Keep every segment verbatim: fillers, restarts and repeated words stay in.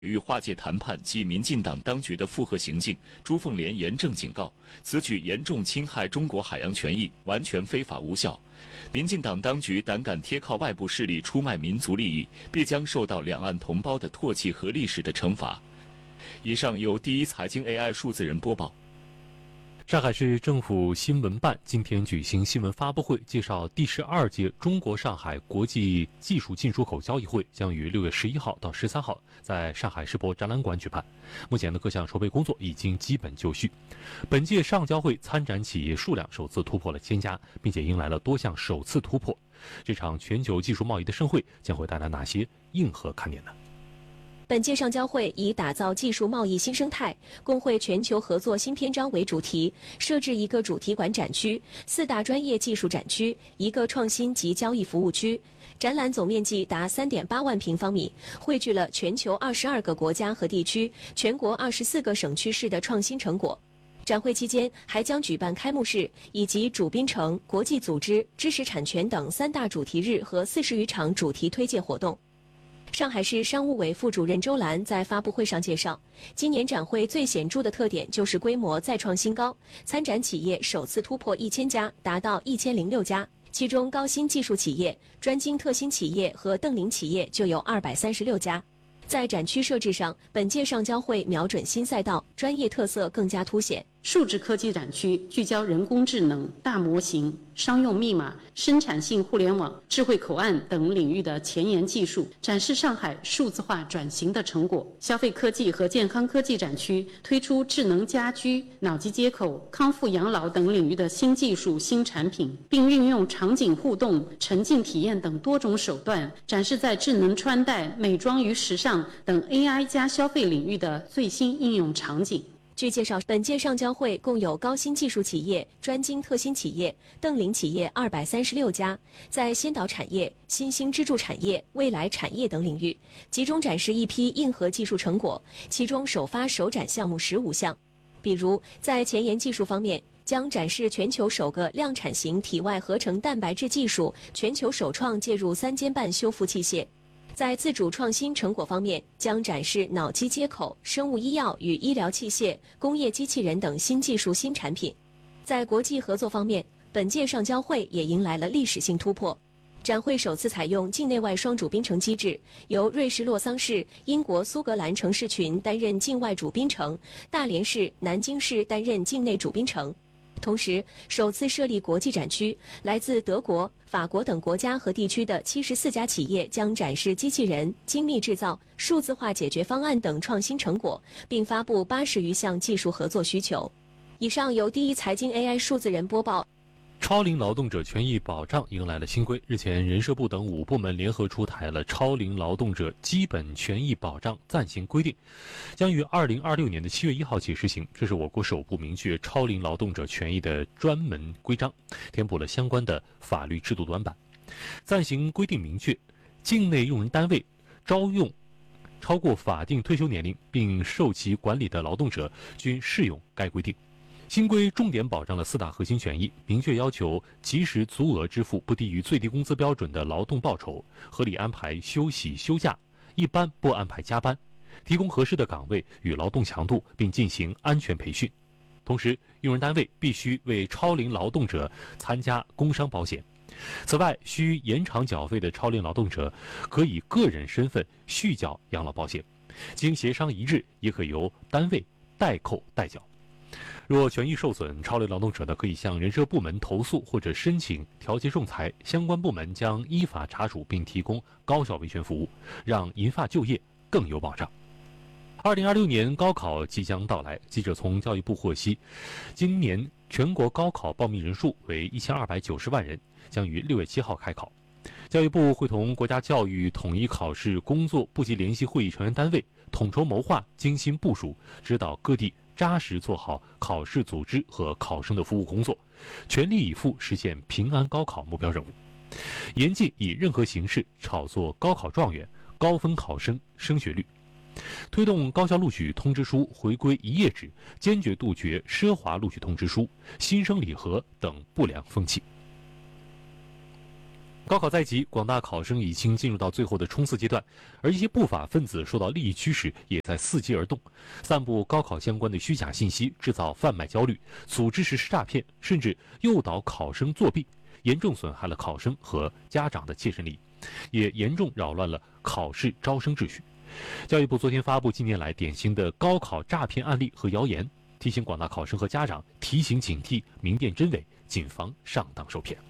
与划界谈判及民进党当局的附和行径，朱凤莲严正警告，此举严重侵害中国海洋权益，完全非法无效。民进党当局胆敢贴靠外部势力出卖民族利益，必将受到两岸同胞的唾弃和历史的惩罚。以上由第一财经 A I 数字人播报。 上海市政府新闻办今天举行新闻发布会，介绍第十二届中国上海国际技术进出口交易会将于六月十一号到十三号在上海世博展览馆举办。目前的各项筹备工作已经基本就绪。本届上交会参展企业数量首次突破了千家，并且迎来了多项首次突破。这场全球技术贸易的盛会将会带来哪些硬核看点呢？ 本届上交会以打造技术贸易新生态、共绘全球合作新篇章为主题，设置一个主题馆展区、四大专业技术展区、一个创新及交易服务区。展览总面积达 三点八万平方米，汇聚了全球二十二个国家和地区、全国二十四个省区市的创新成果。展会期间还将举办开幕式以及主宾城、国际组织、知识产权等三大主题日和四十余场主题推介活动。上海市商务委副主任周兰在发布会上介绍，今年展会最显著的特点就是规模再创新高，参展企业首次突破一千家，达到一千零六家，其中高新技术企业、专精特新企业和瞪羚企业就有二百三十六家。在展区设置上，本届上交会瞄准新赛道，专业特色更加凸显。 数字科技展区聚焦人工智能、大模型、商用密码、生产性互联网、智慧口岸等领域的前沿技术，展示上海数字化转型的成果。消费科技和健康科技展区推出智能家居、脑机接口、康复养老等领域的新技术、新产品，并运用场景互动、沉浸体验等多种手段，展示在智能穿戴、美妆与时尚等 A I 加消费领域的最新应用场景。 据介绍，本届上交会共有高新技术企业、专精特新企业、瞪羚企业二百三十六家，在先导产业、新兴支柱产业、未来产业等领域，集中展示一批硬核技术成果，其中首发首展项目十五项。比如，在前沿技术方面，将展示全球首个量产型体外合成蛋白质技术，全球首创介入三尖瓣修复器械。在自主创新成果方面，将展示脑机接口、生物医药与医疗器械、工业机器人等新技术新产品。在国际合作方面，本届上交会也迎来了历史性突破。展会首次采用境内外双主宾城机制，由瑞士洛桑市、英国苏格兰城市群担任境外主宾城，大连市、南京市担任境内主宾城。同时，首次设立国际展区，来自德国、法国等国家和地区的七十四家企业将展示机器人、精密制造、数字化解决方案等创新成果，并发布八十余项技术合作需求。以上由第一财经 A I 数字人播报。 超龄劳动者权益保障迎来了新规。日前，人社部等五部门联合出台了《超龄劳动者基本权益保障暂行规定》，将于二零二六年的七月一号起施行。这是我国首部明确超龄劳动者权益的专门规章，填补了相关的法律制度短板。暂行规定明确，境内用人单位招用超过法定退休年龄并受其管理的劳动者均适用该规定。新规重点保障了四大核心权益，明确要求及时足额支付不低于最低工资标准的劳动报酬，合理安排休息休假，一般不安排加班，提供合适的岗位与劳动强度，并进行安全培训。同时，用人单位必须为超龄劳动者参加工伤保险。此外，需延长缴费的超龄劳动者可以个人身份续缴养老保险，经协商一致，也可由单位代扣代缴。若权益受损，超龄劳动者呢可以向人社部门投诉或者申请调解仲裁，相关部门将依法查处并提供高效维权服务，让银发就业更有保障。二零二六年高考即将到来，记者从教育部获悉，今年全国高考报名人数为一千二百九十万人，将于六月七号开考。教育部会同国家教育统一考试工作部级联席会议成员单位，统筹谋划、精心部署，指导各地扎实做好考试组织和考生的服务工作，全力以赴实现平安高考目标任务，严禁以任何形式炒作高考状元、高分考生升学率，推动高校录取通知书回归一页制，坚决杜绝奢华录取通知书、新生礼盒等不良风气。 高考在即，广大考生已经进入到最后的冲刺阶段，而一些不法分子受到利益驱使，也在伺机而动，散布高考相关的虚假信息，制造贩卖焦虑，组织实施诈骗，甚至诱导考生作弊，严重损害了考生和家长的切身利益，也严重扰乱了考试招生秩序。教育部昨天发布近年来典型的高考诈骗案例和谣言，提醒广大考生和家长提醒警惕，明辨真伪，谨防上当受骗。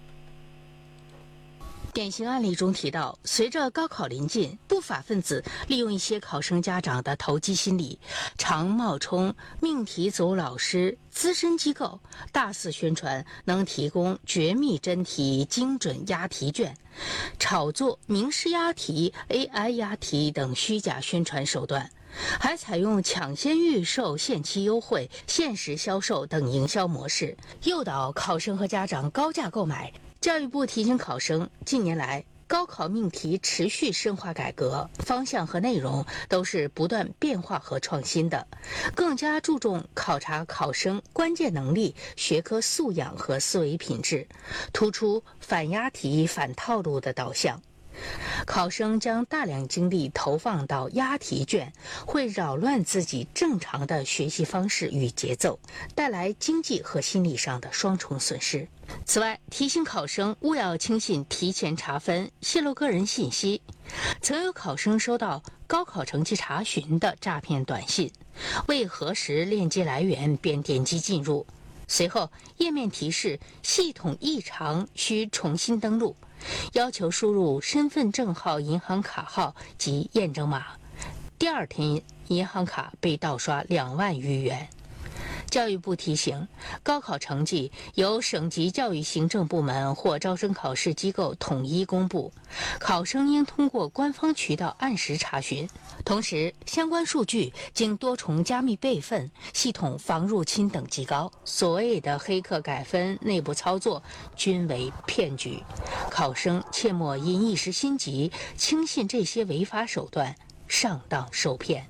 典型案例中提到，随着高考临近，不法分子利用一些考生家长的投机心理，常冒充命题组老师、资深机构，大肆宣传能提供绝密真题、精准押题卷，炒作名师押题、A I 押题等虚假宣传手段，还采用抢先预售、限期优惠、限时销售等营销模式，诱导考生和家长高价购买。教育部提醒考生，近年来高考命题持续深化改革，方向和内容都是不断变化和创新的，更加注重考察考生关键能力、学科素养和思维品质，突出反押题、反套路的导向。考生将大量精力投放到押题卷，会扰乱自己正常的学习方式与节奏，带来经济和心理上的双重损失。此外，提醒考生勿要轻信提前查分、泄露个人信息。曾有考生收到高考成绩查询的诈骗短信，未核实链接来源便点击进入，随后页面提示系统异常，需重新登录，要求输入身份证号、银行卡号及验证码。第二天，银行卡被盗刷两万余元。教育部提醒，高考成绩由省级教育行政部门或招生考试机构统一公布，考生应通过官方渠道按时查询。同时，相关数据经多重加密备份，系统防入侵等级高。所谓的黑客改分、内部操作均为骗局，考生切莫因一时心急轻信这些违法手段，上当受骗。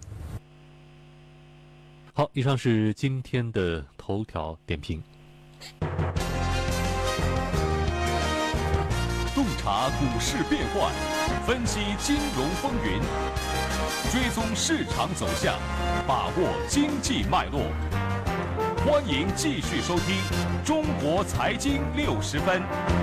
好，以上是今天的头条点评。 洞察股市变幻，分析金融风云，追踪市场走向，把握经济脉络。欢迎继续收听《中国财经六十分》。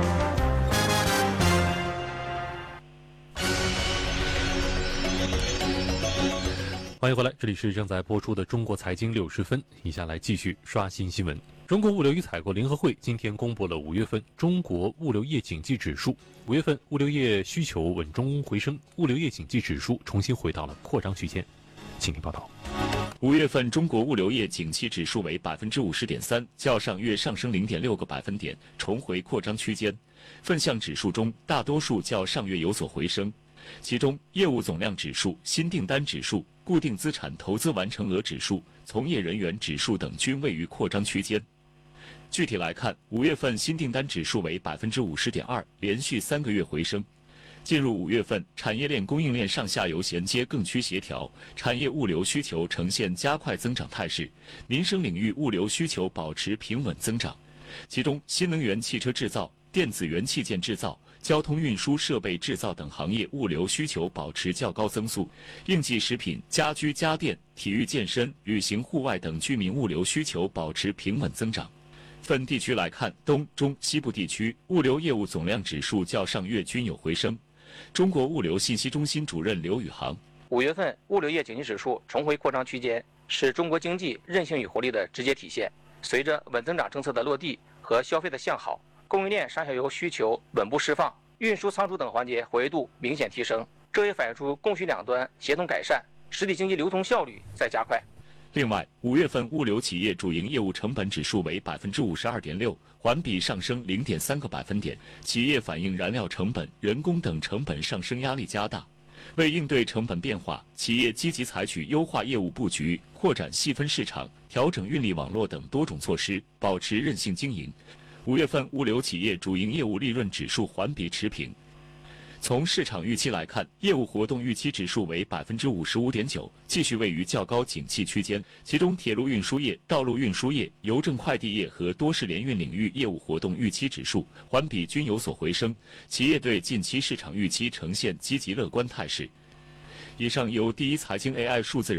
欢迎回来，这里是正在播出的中国财经六十分。以下来继续刷新新闻。中国物流与采购联合会今天公布了五月份中国物流业景气指数。五月份物流业需求稳中回升，物流业景气指数重新回到了扩张区间。请听报道。 五月份中国物流业景气指数为百分之五十点三，较上月上升零点六个百分点，重回扩张区间。分项指数中，大多数较上月有所回升。其中，业务总量指数、新订单指数、固定资产投资完成额指数、从业人员指数等均位于扩张区间。具体来看，五月份新订单指数为百分之五十点二，连续三个月回升。进入五月份，产业链供应链上下游衔接更趋协调，产业物流需求呈现加快增长态势，民生领域物流需求保持平稳增长。其中，新能源汽车制造、电子元器件制造、交通运输设备制造等行业物流需求保持较高增速，应季食品、家居家电、体育健身、旅行户外等居民物流需求保持平稳增长。分地区来看，东、中、西部地区物流业务总量指数较上月均有回升。中国物流信息中心主任刘宇航： 五月份物流业景气指数重回扩张区间，是中国经济韧性与活力的直接体现。随着稳增长政策的落地和消费的向好，供应链上下游需求稳步释放，运输仓储等环节活跃度明显提升，这也反映出供需两端协同改善，实体经济流通效率在加快。 另外，五月份物流企业主营业务成本指数为百分之五十二点六，环比上升零点三个百分点。企业反映燃料成本、人工等成本上升压力加大，为应对成本变化，企业积极采取优化业务布局、扩展细分市场、调整运力网络等多种措施，保持韧性经营。五月份物流企业主营业务利润指数环比持平。 从市场预期来看，业务活动预期指数为百分之五十五点九，继续位于较高景气区间。其中，铁路运输业、道路运输业、邮政快递业和多式联运领域业务活动预期指数环比均有所回升，企业对近期市场预期呈现积极乐观态势。以上由第一财经 A I 数字人